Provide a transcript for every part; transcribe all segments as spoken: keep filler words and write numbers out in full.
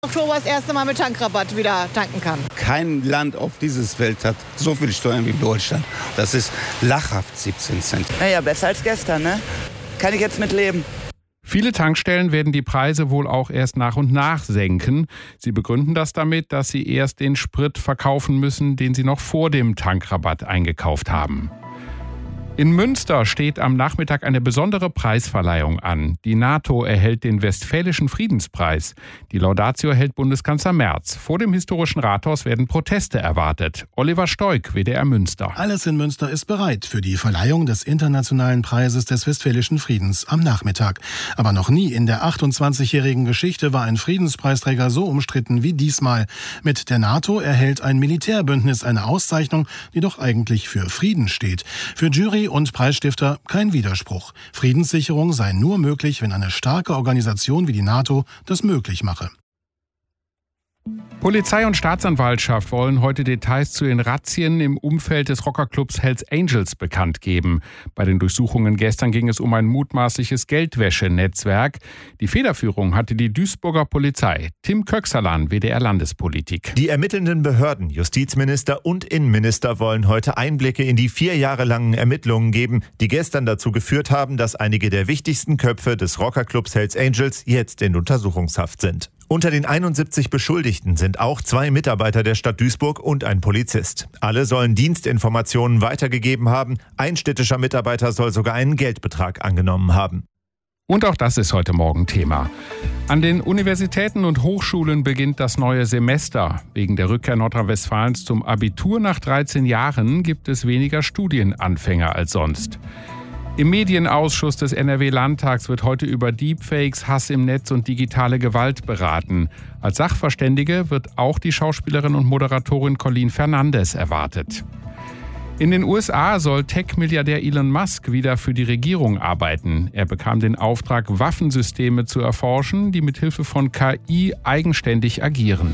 Oktober das erste Mal mit Tankrabatt wieder tanken kann. Kein Land auf dieses Welt hat so viel Steuern wie Deutschland. Das ist lachhaft, siebzehn Cent. Naja, besser als gestern, ne? Kann ich jetzt mit leben. Viele Tankstellen werden die Preise wohl auch erst nach und nach senken. Sie begründen das damit, dass sie erst den Sprit verkaufen müssen, den sie noch vor dem Tankrabatt eingekauft haben. In Münster steht am Nachmittag eine besondere Preisverleihung an. Die NATO erhält den Westfälischen Friedenspreis. Die Laudatio erhält Bundeskanzler Merz. Vor dem historischen Rathaus werden Proteste erwartet. Oliver Stoik, W D R Münster. Alles in Münster ist bereit für die Verleihung des internationalen Preises des Westfälischen Friedens am Nachmittag. Aber noch nie in der achtundzwanzigjährigen Geschichte war ein Friedenspreisträger so umstritten wie diesmal. Mit der NATO erhält ein Militärbündnis eine Auszeichnung, die doch eigentlich für Frieden steht. Für Jury und Preisstifter kein Widerspruch. Friedenssicherung sei nur möglich, wenn eine starke Organisation wie die NATO das möglich mache. Polizei und Staatsanwaltschaft wollen heute Details zu den Razzien im Umfeld des Rockerclubs Hells Angels bekannt geben. Bei den Durchsuchungen gestern ging es um ein mutmaßliches Geldwäschenetzwerk. Die Federführung hatte die Duisburger Polizei. Tim Köxerlan, W D R Landespolitik. Die ermittelnden Behörden, Justizminister und Innenminister wollen heute Einblicke in die vier Jahre langen Ermittlungen geben, die gestern dazu geführt haben, dass einige der wichtigsten Köpfe des Rockerclubs Hells Angels jetzt in Untersuchungshaft sind. Unter den einundsiebzig Beschuldigten sind auch zwei Mitarbeiter der Stadt Duisburg und ein Polizist. Alle sollen Dienstinformationen weitergegeben haben. Ein städtischer Mitarbeiter soll sogar einen Geldbetrag angenommen haben. Und auch das ist heute Morgen Thema. An den Universitäten und Hochschulen beginnt das neue Semester. Wegen der Rückkehr Nordrhein-Westfalens zum Abitur nach dreizehn Jahren gibt es weniger Studienanfänger als sonst. Im Medienausschuss des N R W-Landtags wird heute über Deepfakes, Hass im Netz und digitale Gewalt beraten. Als Sachverständige wird auch die Schauspielerin und Moderatorin Colleen Fernandez erwartet. In den U S A soll Tech-Milliardär Elon Musk wieder für die Regierung arbeiten. Er bekam den Auftrag, Waffensysteme zu erforschen, die mit Hilfe von K I eigenständig agieren.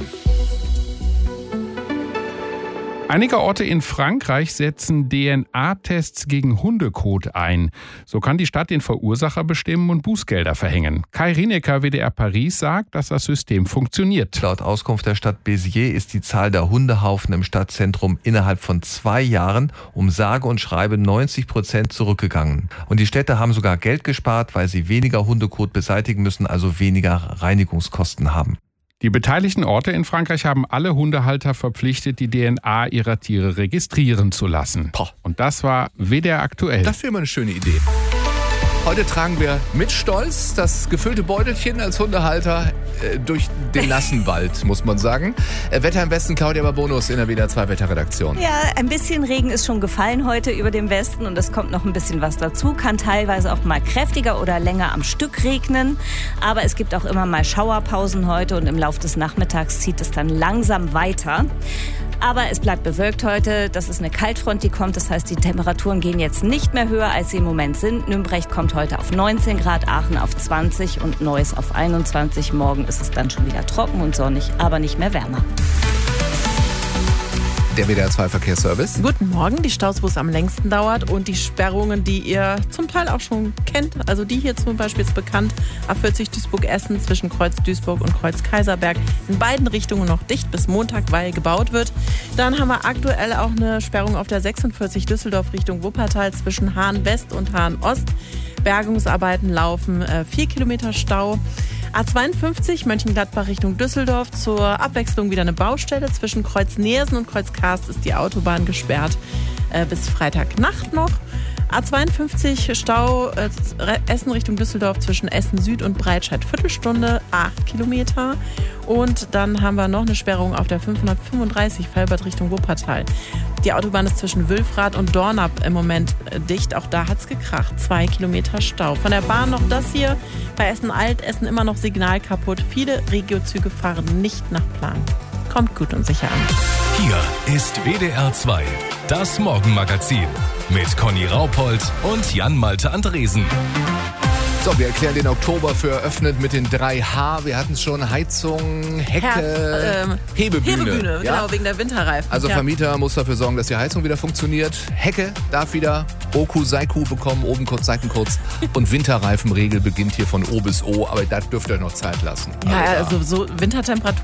Einige Orte in Frankreich setzen D N A-Tests gegen Hundekot ein. So kann die Stadt den Verursacher bestimmen und Bußgelder verhängen. Kai Rinecker, W D R Paris, sagt, dass das System funktioniert. Laut Auskunft der Stadt Béziers ist die Zahl der Hundehaufen im Stadtzentrum innerhalb von zwei Jahren um sage und schreibe neunzig Prozent zurückgegangen. Und die Städte haben sogar Geld gespart, weil sie weniger Hundekot beseitigen müssen, also weniger Reinigungskosten haben. Die beteiligten Orte in Frankreich haben alle Hundehalter verpflichtet, die D N A ihrer Tiere registrieren zu lassen. Poh. Und das war W D R aktuell. Das wäre mal eine schöne Idee. Heute tragen wir mit Stolz das gefüllte Beutelchen als Hundehalter äh, durch den nassen Wald, muss man sagen. Äh, Wetter im Westen, Claudia Babonus in der W D R zwei Wetterredaktion. Ja, ein bisschen Regen ist schon gefallen heute über dem Westen und es kommt noch ein bisschen was dazu. Kann teilweise auch mal kräftiger oder länger am Stück regnen. Aber es gibt auch immer mal Schauerpausen heute und im Laufe des Nachmittags zieht es dann langsam weiter. Aber es bleibt bewölkt heute. Das ist eine Kaltfront, die kommt. Das heißt, die Temperaturen gehen jetzt nicht mehr höher, als sie im Moment sind. Nürnberg kommt heute auf neunzehn Grad, Aachen auf zwanzig und Neuss auf einundzwanzig. Morgen ist es dann schon wieder trocken und sonnig, aber nicht mehr wärmer. Der W D R zwei Verkehrsservice. Guten Morgen. Die Staus, wo es am längsten dauert und die Sperrungen, die ihr zum Teil auch schon kennt. Also die hier zum Beispiel ist bekannt. A vierzig Duisburg-Essen zwischen Kreuz Duisburg und Kreuz Kaiserberg. In beiden Richtungen noch dicht bis Montag, weil gebaut wird. Dann haben wir aktuell auch eine Sperrung auf der sechsundvierzig Düsseldorf Richtung Wuppertal zwischen Hahn West und Hahn Ost. Bergungsarbeiten laufen, äh, vier Kilometer Stau. A zweiundfünfzig Mönchengladbach Richtung Düsseldorf. Zur Abwechslung wieder eine Baustelle. Zwischen Kreuz Neersen und Kreuz Karst ist die Autobahn gesperrt äh, bis Freitagnacht noch. A zweiundfünfzig Stau äh, Essen Richtung Düsseldorf zwischen Essen Süd und Breitscheid Viertelstunde, acht Kilometer. Und dann haben wir noch eine Sperrung auf der fünfhundertfünfunddreißig Felbert Richtung Wuppertal. Die Autobahn ist zwischen Wülfrath und Dornap im Moment äh, dicht. Auch da hat's gekracht. Zwei Kilometer Stau. Von der Bahn noch das hier. Bei Essen Alt, Essen immer noch Signal kaputt. Viele Regiozüge fahren nicht nach Plan. Kommt gut und sicher an. Hier ist W D R zwei, das Morgenmagazin mit Conny Raupold und Jan-Malte Andresen. So, wir erklären den Oktober für eröffnet mit den drei H. Wir hatten schon Heizung, Hecke, Her- ähm, Hebebühne. Hebebühne, ja? genau, wegen der Winterreifen. Also ja. Vermieter muss dafür sorgen, dass die Heizung wieder funktioniert. Hecke darf wieder Oku, Seiku bekommen, oben kurz, Seiten kurz. Und Winterreifenregel beginnt hier von O bis O, aber das dürft ihr euch noch Zeit lassen. Ja, also, also so Wintertemperatur